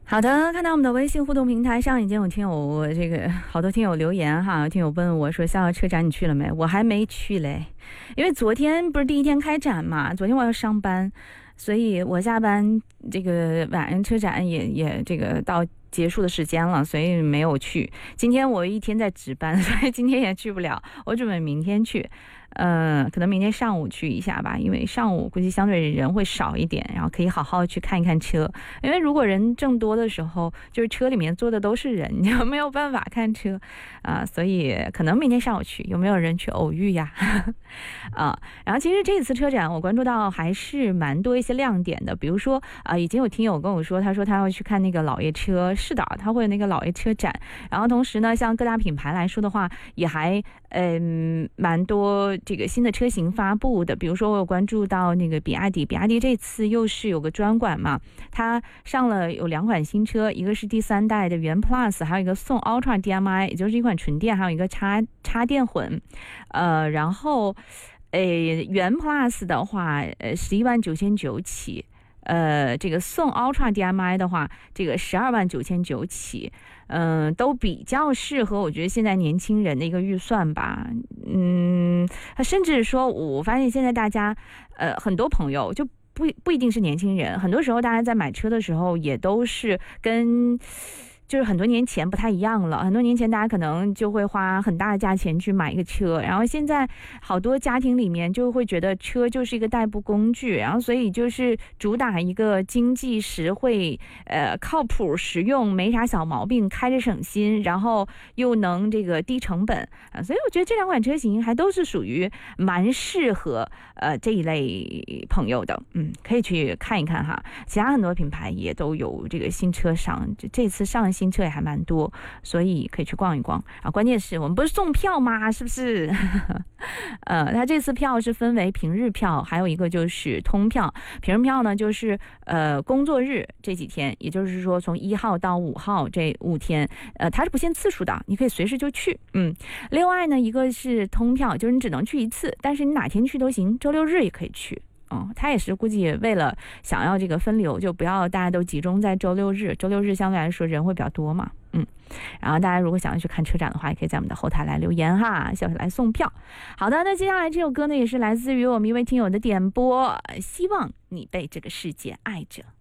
好的，看到我们的微信互动平台上已经有听友好多听友留言哈，有听友问我说逍遥车展你去了没？我还没去嘞，因为昨天不是第一天开展嘛，昨天我要上班，所以我下班这个晚上车展也这个到结束的时间了，所以没有去。今天我一天在值班，所以今天也去不了，我准备明天去。可能明天上午去一下吧，因为上午估计相对人会少一点，然后可以好好去看一看车。因为如果人正多的时候，就是车里面坐的都是人，你就没有办法看车所以可能明天上午去，有没有人去偶遇呀？然后其实这次车展我关注到还是蛮多一些亮点的，比如说已经有听友跟我说，他说他要去看那个老爷车，是的，他会有那个老爷车展。然后同时呢，像各大品牌来说的话，也还蛮多这个新的车型发布的，比如说我有关注到那个比亚迪这次又是有个专馆嘛，它上了有2款新车，一个是第3代的元 Plus， 还有一个宋 Ultra DMI， 也就是一款纯电，还有一个插电混。然后元 Plus 的话11.99000起，这个宋 Ultra DMI 的话，这个12.99000起，都比较适合我觉得现在年轻人的一个预算吧。甚至说我发现现在大家很多朋友就不一定是年轻人，很多时候大家在买车的时候也都是就是很多年前不太一样了，很多年前大家可能就会花很大的价钱去买一个车，然后现在好多家庭里面就会觉得车就是一个代步工具，然后所以就是主打一个经济实惠，靠谱实用，没啥小毛病，开着省心，然后又能这个低成本所以我觉得这2款车型还都是属于蛮适合这一类朋友的，可以去看一看哈。其他很多品牌也都有这个新车上，这次上新车也还蛮多，所以可以去逛一逛关键是我们不是送票吗？是不是？它这次票是分为平日票，还有一个就是通票。平日票呢，就是工作日这几天，也就是说从1号到5号这5天，它是不限次数的，你可以随时就去。另外呢，一个是通票，就是你只能去一次，但是你哪天去都行，周六日也可以去。他也是估计为了想要这个分流，就不要大家都集中在周六日相对来说人会比较多嘛。然后大家如果想要去看车展的话，也可以在我们的后台来留言哈，小来送票。好的，那接下来这首歌呢，也是来自于我们一位听友的点播，希望你被这个世界爱着。